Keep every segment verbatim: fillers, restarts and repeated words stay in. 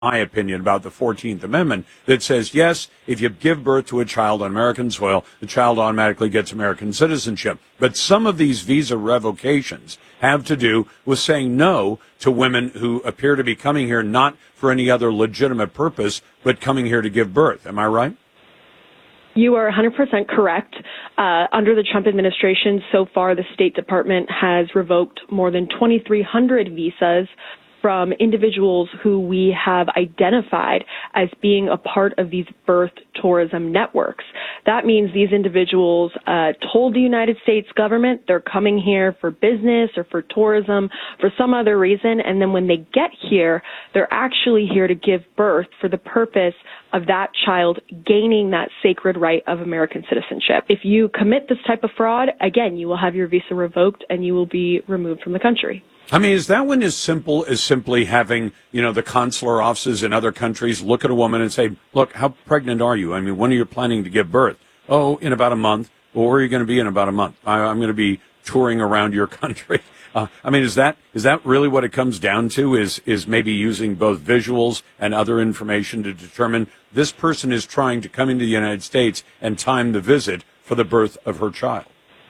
my opinion about the fourteenth Amendment that says, yes, if you give birth to a child on American soil, the child automatically gets American citizenship. But some of these visa revocations have to do with saying no to women who appear to be coming here not for any other legitimate purpose, but coming here to give birth. Am I right? You are one hundred percent correct. Uh, under the Trump administration, so far, the State Department has revoked more than twenty-three hundred visas from individuals who we have identified as being a part of these birth tourism networks. That means these individuals uh, told the United States government they're coming here for business or for tourism for some other reason, and then when they get here, they're actually here to give birth for the purpose of that child gaining that sacred right of American citizenship. If you commit this type of fraud, again, you will have your visa revoked and you will be removed from the country. I mean, is that one as simple as simply having, you know, the consular offices in other countries look at a woman and say, look, how pregnant are you? I mean, when are you planning to give birth? Oh, in about a month. Well, where are you going to be in about a month? I, I'm going to be touring around your country. Uh, I mean, is that is that really what it comes down to, is is maybe using both visuals and other information to determine this person is trying to come into the United States and time the visit for the birth of her child?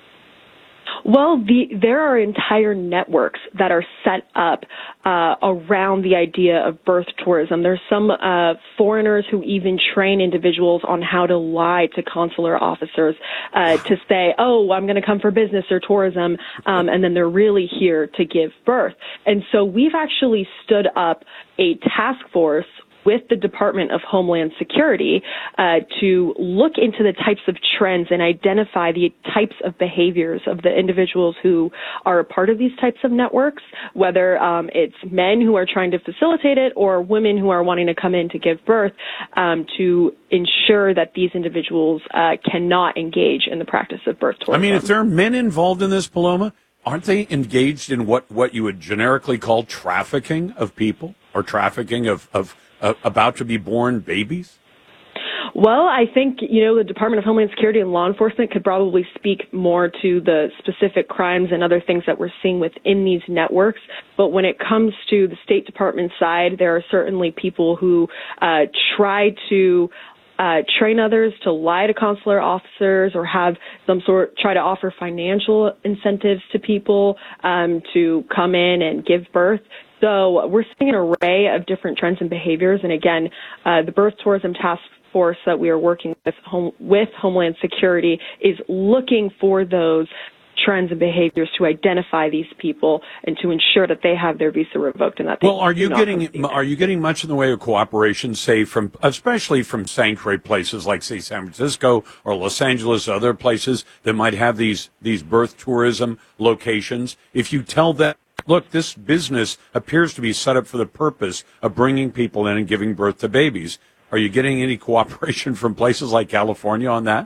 Well, the, there are entire networks that are set up uh, around the idea of birth tourism. There's some uh, foreigners who even train individuals on how to lie to consular officers uh, to say, oh, I'm going to come for business or tourism, um, and then they're really here to give birth. And so we've actually stood up a task force with the Department of Homeland Security uh, to look into the types of trends and identify the types of behaviors of the individuals who are a part of these types of networks, whether um, it's men who are trying to facilitate it or women who are wanting to come in to give birth, um, to ensure that these individuals uh, cannot engage in the practice of birth tourism. I mean, if there are men involved in this, Paloma, aren't they engaged in what, what you would generically call trafficking of people or trafficking of, of Uh, about to be born babies? Well, I think, you know, the Department of Homeland Security and law enforcement could probably speak more to the specific crimes and other things that we're seeing within these networks. But when it comes to the State Department side, there are certainly people who uh, try to Uh, train others to lie to consular officers or have some sort, try to offer financial incentives to people um, to come in and give birth. So we're seeing an array of different trends and behaviors. And again, uh, the Birth Tourism Task Force that we are working with, home, with Homeland Security is looking for those trends and behaviors to identify these people and to ensure that they have their visa revoked and that they well, are you getting are it. you getting much in the way of cooperation, say from especially from sanctuary places like say San Francisco or Los Angeles, other places that might have these these birth tourism locations? If you tell them, look, this business appears to be set up for the purpose of bringing people in and giving birth to babies, are you getting any cooperation from places like California on that?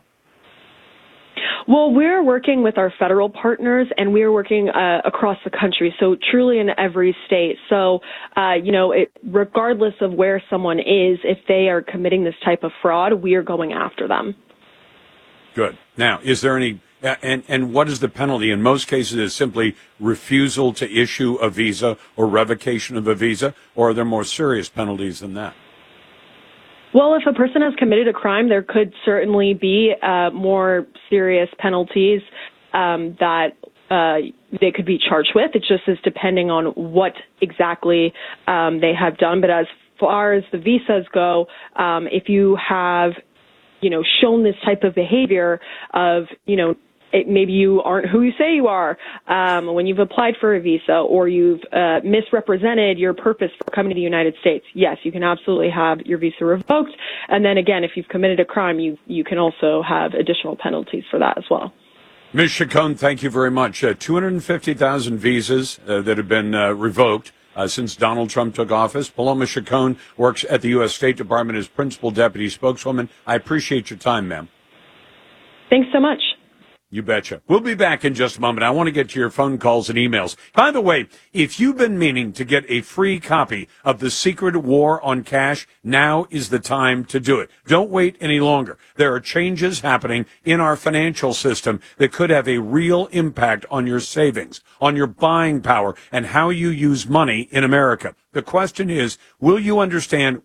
Well, we're working with our federal partners, and we're working uh, across the country, so truly in every state. So, uh, you know, it, regardless of where someone is, if they are committing this type of fraud, we are going after them. Good. Now, is there any, and, and what is the penalty? In most cases, it's simply refusal to issue a visa or revocation of a visa, or are there more serious penalties than that? Well, if a person has committed a crime, there could certainly be uh, more serious penalties um, that uh, they could be charged with. It just is depending on what exactly um, they have done. But as far as the visas go, um, if you have, you know, shown this type of behavior of, you know, It, maybe you aren't who you say you are um, when you've applied for a visa, or you've uh, misrepresented your purpose for coming to the United States. Yes, you can absolutely have your visa revoked. And then again, if you've committed a crime, you, you can also have additional penalties for that as well. Miz Chacon, thank you very much. Uh, two hundred fifty thousand visas uh, that have been uh, revoked uh, since Donald Trump took office. Paloma Chacon works at the U S State Department as Principal Deputy Spokeswoman. I appreciate your time, ma'am. Thanks so much. You betcha. We'll be back in just a moment. I want to get to your phone calls and emails. By the way, if you've been meaning to get a free copy of The Secret War on Cash, now is the time to do it. Don't wait any longer. There are changes happening in our financial system that could have a real impact on your savings, on your buying power, and how you use money in America. The question is, will you understand